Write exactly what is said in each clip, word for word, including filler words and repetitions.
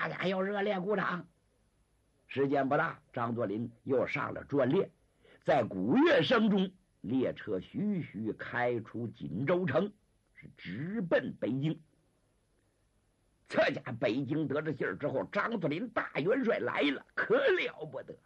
大家要热烈鼓掌。时间不大，张作霖又上了专列，在鼓乐声中，列车徐徐开出锦州城，是直奔北京。这家北京得知信儿之后，张作霖大元帅来了，可了不得，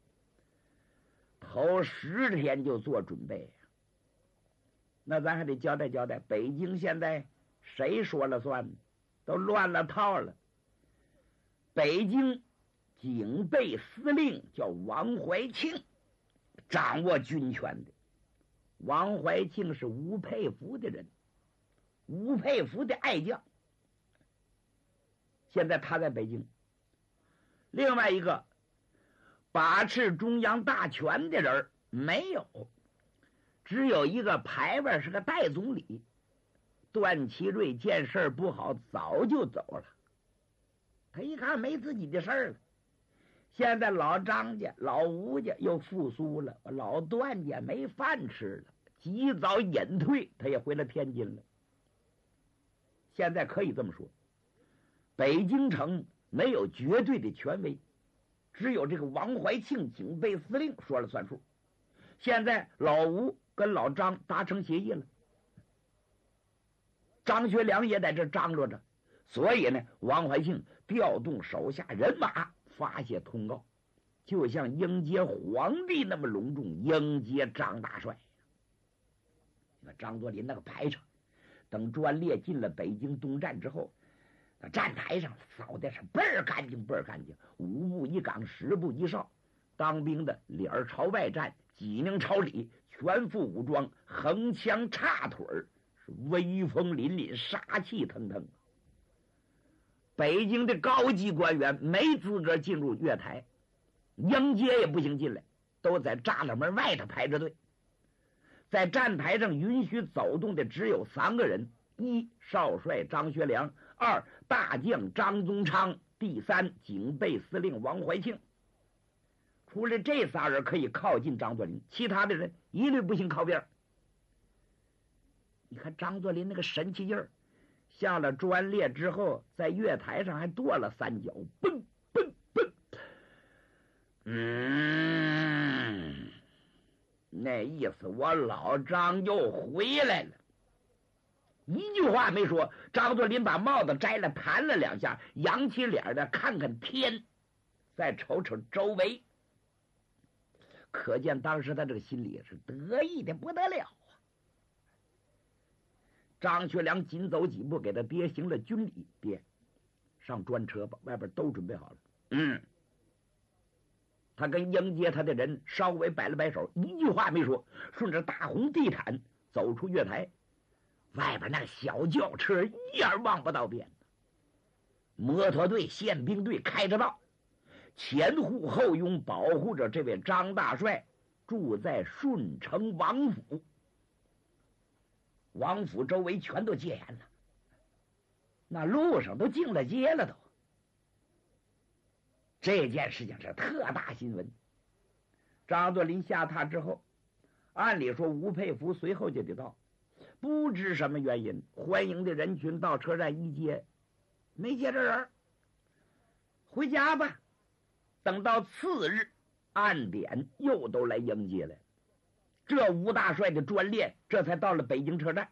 头十天就做准备。那咱还得交代交代，北京现在谁说了算？都乱了套了。北京警备司令叫王怀庆，掌握军权的。王怀庆是吴佩孚的人，吴佩孚的爱将。现在他在北京。另外一个把持中央大权的人没有，只有一个牌位是个代总理。段祺瑞见事不好，早就走了。他一看没自己的事儿了。现在老张家、老吴家又复苏了，老段家没饭吃了，及早隐退，他也回了天津了。现在可以这么说，北京城没有绝对的权威，只有这个王怀庆警备司令说了算数。现在老吴跟老张达成协议了，张学良也在这张罗着，所以呢，王怀庆调动手下人马发泄通告，就像迎接皇帝那么隆重迎接张大帅。你看张作霖那个排场，等专列进了北京东站之后，站台上扫的是倍儿干净倍儿干净，五步一岗，十步一哨，当兵的脸儿朝外站，脊梁朝里，全副武装，横枪插腿儿，是威风凛凛，杀气腾腾。北京的高级官员没资格进入月台，迎接也不行进来，都在栅栏门外头排着队。在站台上允许走动的只有三个人：一少帅张学良，二大将张宗昌，第三警备司令王怀庆。除了这仨人可以靠近张作霖，其他的人一律不行靠边。你看张作霖那个神气劲儿，下了专列之后，在月台上还跺了三脚，蹦蹦蹦。嗯，那意思我老张又回来了。一句话没说，张作霖把帽子摘了，弹了两下，扬起脸的看看天，再瞅瞅周围，可见当时他这个心里是得意的不得了啊。张学良紧走几步，给他爹行了军礼，爹上专车吧，外边都准备好了。嗯，他跟迎接他的人稍微摆了摆手，一句话没说，顺着大红地毯走出月台。外边那个小轿车一眼望不到边，摩托队、宪兵队开着道，前护后拥保护着这位张大帅住在顺城王府。王府周围全都戒严了，那路上都进了街了都。这件事情是特大新闻。张作霖下榻之后，按理说吴佩孚随后就得到，不知什么原因，欢迎的人群到车站一接，没接着人，回家吧。等到次日按点又都来迎接了，这吴大帅的专列这才到了北京车站。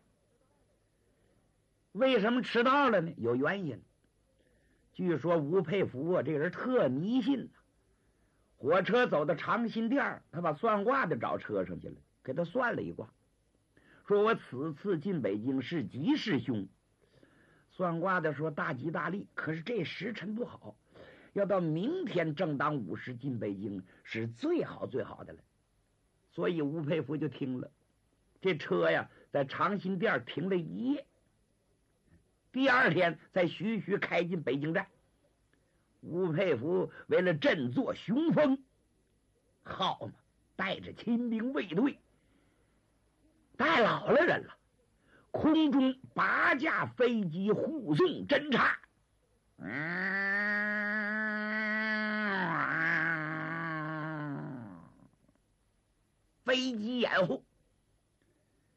为什么迟到了呢？有原因。据说吴佩孚啊，这个人特迷信呐、啊。火车走到长辛店，他把算卦的找车上去了，给他算了一卦，说我此次进北京是吉是凶。算卦的说大吉大利，可是这时辰不好，要到明天正当午时进北京是最好最好的了。所以吴佩孚就听了，这车呀在长辛店停了一夜，第二天再徐徐开进北京站。吴佩孚为了振作雄风，好嘛，带着亲兵卫队，带老了人了，空中八架飞机护送侦察。嗯，飞机掩护。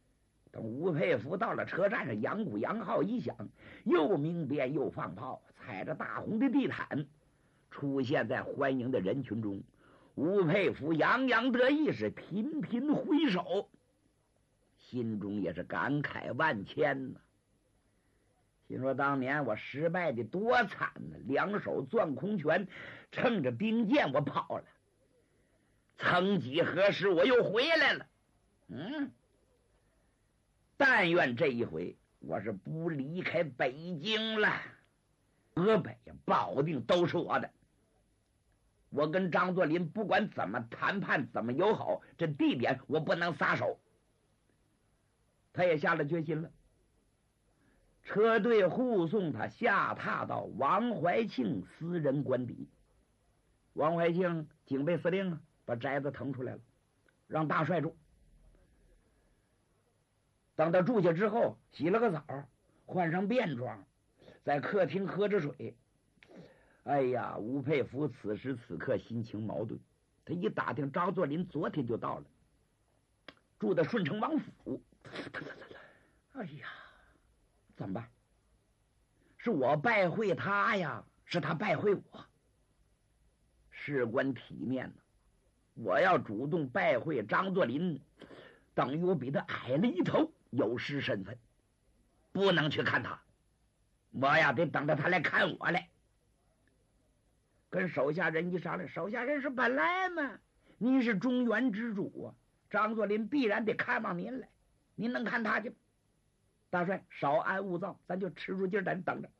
等吴佩孚到了车站上，扬鼓扬号一响，又鸣鞭又放炮，才踩着大红的地毯出现在欢迎的人群中。吴佩孚洋洋得意，是频频挥手，心中也是感慨万千呐。心说当年我失败的多惨呢，两手攥空拳，乘着兵剑我跑了，曾几何时我又回来了。嗯，但愿这一回我是不离开北京了，河北呀保定都是我的。我跟张作霖不管怎么谈判，怎么友好，这地点我不能撒手。他也下了决心了。车队护送他下榻到王怀庆私人官邸。王怀庆警备司令啊，把宅子腾出来了，让大帅住。等他住下之后，洗了个澡，换上便装，在客厅喝着水。哎呀，吴佩孚此时此刻心情矛盾。他一打听，张作霖昨天就到了，住在顺城王府。哎呀，怎么办？是我拜会他呀，是他拜会我。事关体面呢，我要主动拜会张作霖，等于我比他矮了一头，有失身份，不能去看他。我呀，得等着他来看我来。跟手下人一商量，手下人是本来嘛，您是中原之主啊，张作霖必然得看望您来，您能看他去？大帅少安勿躁，咱就吃住劲儿咱等着。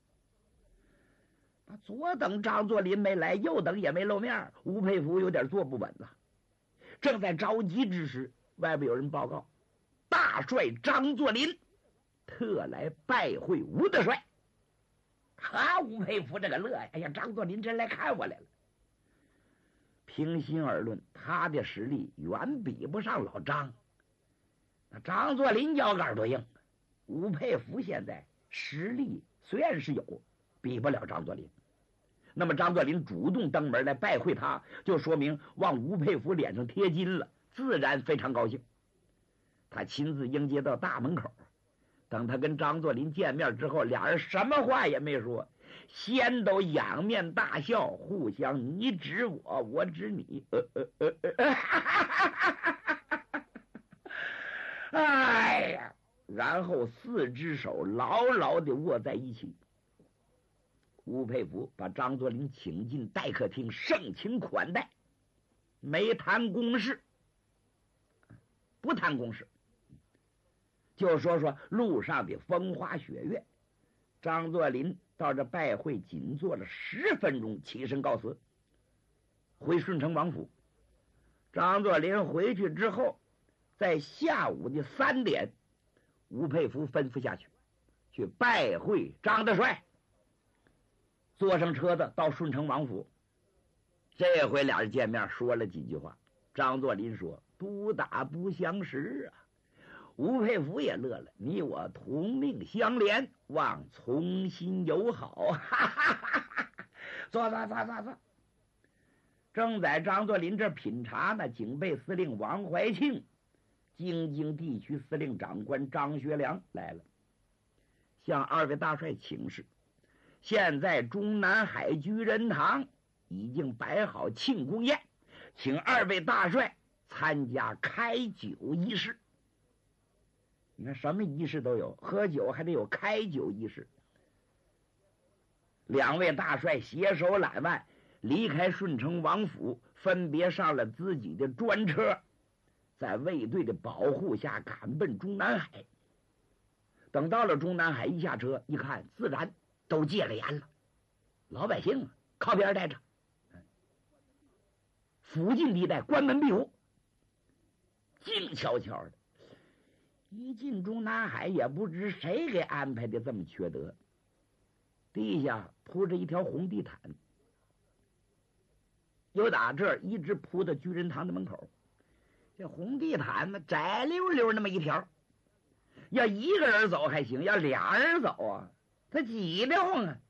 左等张作霖没来，右等也没露面，吴佩孚有点坐不稳了。正在着急之时，外边有人报告，大帅张作霖特来拜会吴大帅。哈，吴佩孚这个乐呀！哎呀，张作霖真来看我来了。平心而论，他的实力远比不上老张。那张作霖腰杆多硬，吴佩孚现在实力虽然是有，比不了张作霖。那么张作霖主动登门来拜会他，就说明往吴佩孚脸上贴金了，自然非常高兴。他亲自迎接到大门口。等他跟张作霖见面之后，俩人什么话也没说，先都仰面大笑，互相你指我，我指你。呃呃呃呃、哎呀，然后四只手牢牢地握在一起。吴佩孚把张作霖请进待客厅，盛情款待，没谈公事，不谈公事，就说说路上的风花雪月。张作霖到这拜会仅坐了十分钟，起身告辞，回顺城王府。张作霖回去之后，在下午的三点，吴佩孚吩咐下去，去拜会张大帅。坐上车子到顺城王府，这回俩人见面说了几句话。张作霖说：“不打不相识啊。”吴佩孚也乐了，你我同命相连，望从心友好。哈哈哈哈，坐坐坐坐坐。正在张作霖这品茶呢，警备司令王怀庆、京津地区司令长官张学良来了，向二位大帅请示。现在中南海居仁堂已经摆好庆功宴，请二位大帅参加开酒仪式。你看什么仪式都有，喝酒还得有开酒仪式。两位大帅携手揽腕离开顺城王府，分别上了自己的专车，在卫队的保护下赶奔中南海。等到了中南海，一下车一看，自然都戒了严了，老百姓靠边待着，附近地带关门闭户，静悄悄的。一进中南海，也不知谁给安排的这么缺德，地下铺着一条红地毯，由打这儿一直铺到居仁堂的门口。这红地毯呢，窄溜溜那么一条，要一个人走还行，要俩人走啊，他挤得慌啊。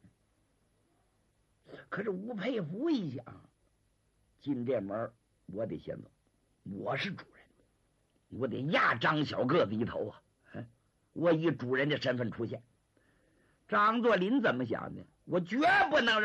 可是吴佩孚一想，进这门我得先走，我是主人，我得压张小个子一头啊！我以主人的身份出现， 张作霖怎么想的？我绝不能让